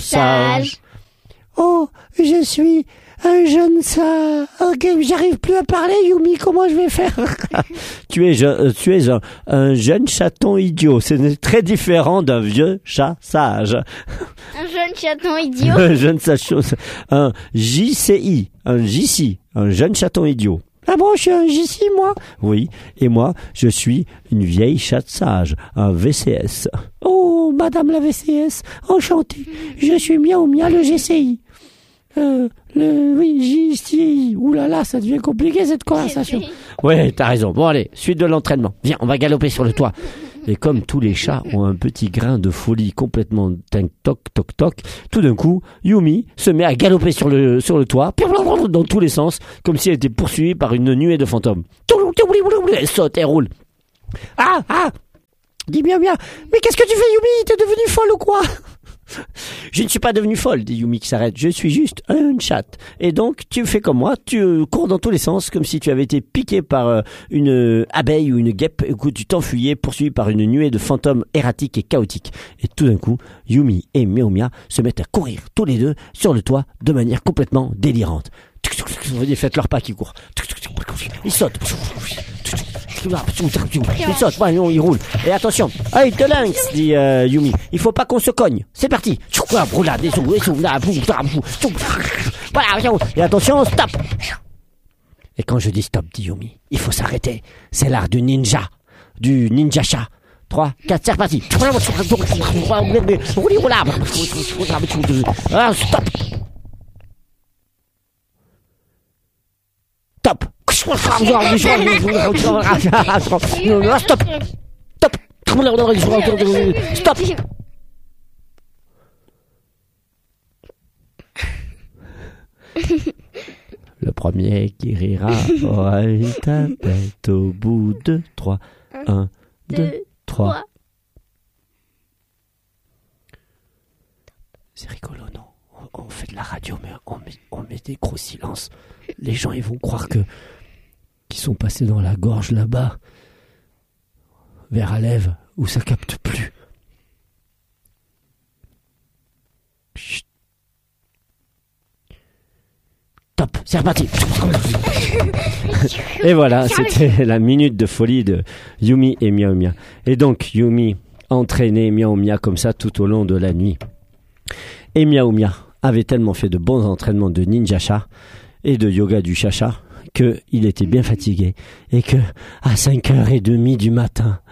sage. Oh, je suis un jeune sage. Ok, j'arrive plus à parler, Yumi, comment je vais faire? Tu es un jeune chaton idiot. C'est très différent d'un vieux chat sage. Un jeune chaton idiot. Un jeune chaton, un JCI, un jeune chaton idiot. Ah bon, je suis un JC, moi? Oui, et moi, je suis une vieille chatte sage, un VCS. Oh, madame la VCS, enchantée. Je suis Miaou Mia, le GCI. Oui, JCI. Ouh là là, ça devient compliqué cette conversation. Ouais, t'as raison. Bon allez, suite de l'entraînement. Viens, on va galoper sur le toit. Et comme tous les chats ont un petit grain de folie complètement toc toc toc, tout d'un coup, Yumi se met à galoper sur le toit, dans tous les sens, comme si elle était poursuivie par une nuée de fantômes. Elle saute, elle roule. Ah, dis bien. Mais qu'est-ce que tu fais, Yumi? T'es devenue folle ou quoi? Je ne suis pas devenue folle, dit Yumi qui s'arrête. Je suis juste une chatte. Et donc, tu fais comme moi, tu cours dans tous les sens, comme si tu avais été piqué par une abeille ou une guêpe, et que tu t'enfuyais, poursuivi par une nuée de fantômes erratiques et chaotiques. Et tout d'un coup, Yumi et Miaou Mia se mettent à courir, tous les deux, sur le toit, de manière complètement délirante. Faites leur pas qui courent. Ils sautent. Il saute, il roule. Et attention, hey, de lynx, dit Yumi. Il faut pas qu'on se cogne. C'est parti. Et attention, stop. Et quand je dis stop, dit Yumi, il faut s'arrêter. C'est l'art du ninja chat. 3, 4, c'est reparti. Stop. Top. Stop. Le premier qui rira aura une tapette au bout de 3. 1, 2, 3. C'est rigolo, non? On fait de la radio, mais on met des gros silences. Les gens, ils vont croire qu'ils sont passés dans la gorge là-bas, vers Alève, où ça capte plus. Chut. Top, c'est reparti. Et voilà, c'était la minute de folie de Yumi et Miaou Mia. Et donc, Yumi entraînait Miaou Mia comme ça tout au long de la nuit. Et Miaou Mia avait tellement fait de bons entraînements de ninja chat et de yoga du chacha qu'il était bien fatigué et que à 5h30 du matin,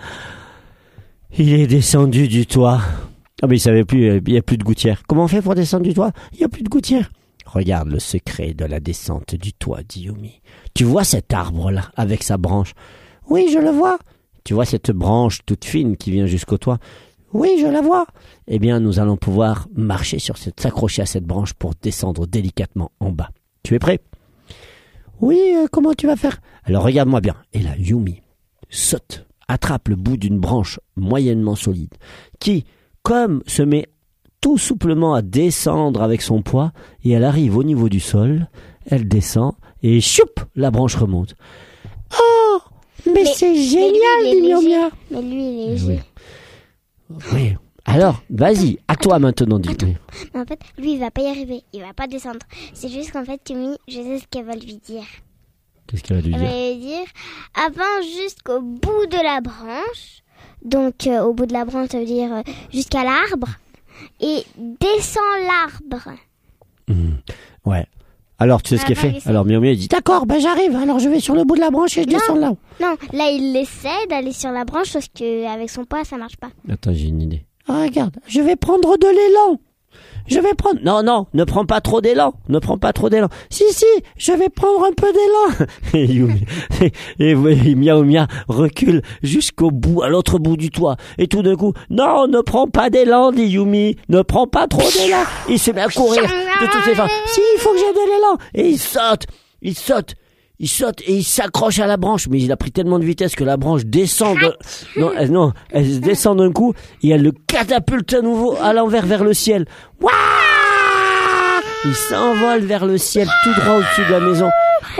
il est descendu du toit. Ah mais il savait plus, il n'y a plus de gouttière. Comment on fait pour descendre du toit? Il n'y a plus de gouttière. Regarde le secret de la descente du toit, dit Yumi. Tu vois cet arbre-là avec sa branche? Oui, je le vois. Tu vois cette branche toute fine qui vient jusqu'au toit? Oui, je la vois. Eh bien, nous allons pouvoir s'accrocher à cette branche pour descendre délicatement en bas. Tu es prêt? Oui, comment tu vas faire? Alors, regarde-moi bien. Et là, Yumi saute, attrape le bout d'une branche moyennement solide, qui, comme se met tout souplement à descendre avec son poids, et elle arrive au niveau du sol, elle descend, et choup, la branche remonte. Oh, mais c'est génial, dit Miaou Mia. Mais lui, il est léger. Oui. Alors, vas-y, à toi maintenant, dis-moi. En fait, lui, il va pas y arriver. Il va pas descendre. C'est juste qu'en fait, Yumi, je sais ce qu'elle va lui dire. Qu'est-ce qu'elle va lui dire? Elle va lui dire, avance jusqu'au bout de la branche. Donc, au bout de la branche, ça veut dire jusqu'à l'arbre. Et descends l'arbre. Ouais. Alors, tu sais ce qu'elle fait? Alors, Miaou Mia dit, d'accord, ben j'arrive. Alors, je vais sur le bout de la branche et je descends là-haut. Non, là, il essaie d'aller sur la branche, sauf qu'avec son poids, ça marche pas. Attends, j'ai une idée. Ah, regarde, je vais prendre de l'élan. Je vais prendre... Non, ne prends pas trop d'élan. Si, je vais prendre un peu d'élan. Et Miaou Mia recule jusqu'au bout, à l'autre bout du toit. Et tout d'un coup, non, ne prends pas d'élan, dit Yumi. Ne prends pas trop d'élan. Il se met à courir de toutes ses forces. Si, il faut que j'ai de l'élan. Et il saute et il s'accroche à la branche. Mais il a pris tellement de vitesse que la branche descend elle descend d'un coup et elle le catapulte à nouveau à l'envers vers le ciel. Wouah! Il s'envole vers le ciel tout droit au-dessus de la maison.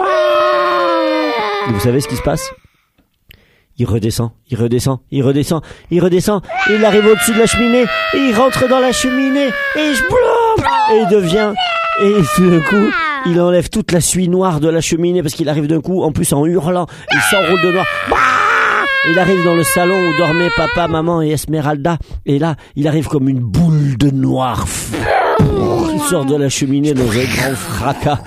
Et vous savez ce qui se passe? Il redescend. Il arrive au-dessus de la cheminée et il rentre dans la cheminée et Et il devient... Et tout d'un coup, il enlève toute la suie noire de la cheminée parce qu'il arrive d'un coup, en plus en hurlant, il s'enroule de noir. Il arrive dans le salon où dormaient papa, maman et Esmeralda. Et là, il arrive comme une boule de noir. Il sort de la cheminée dans un grand fracas.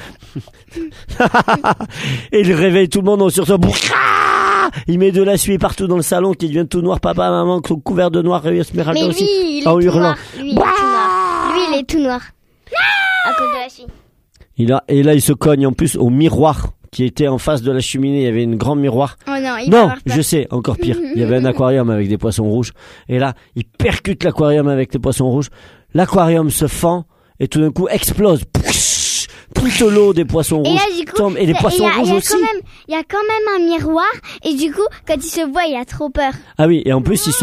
Et il réveille tout le monde en sursaut. Il met de la suie partout dans le salon qui devient tout noir. Papa, maman, couvert de noir et Esmeralda Mais lui, aussi. il est En tout hurlant. noir. Lui, il est tout noir. Lui, il est tout noir. À cause de la suie. Et là, il se cogne en plus au miroir qui était en face de la cheminée. Il y avait une grande miroir. Oh non, il Non, va avoir peur. je sais, encore pire. Il y avait un aquarium avec des poissons rouges. Et là, il percute l'aquarium avec les poissons rouges. L'aquarium se fend et tout d'un coup explose. Toute l'eau des poissons Et rouges là, du coup, tombe. Et les poissons rouges aussi. Il y a quand même un miroir. Et du coup, quand il se voit, il a trop peur. Ah oui, et en plus, il se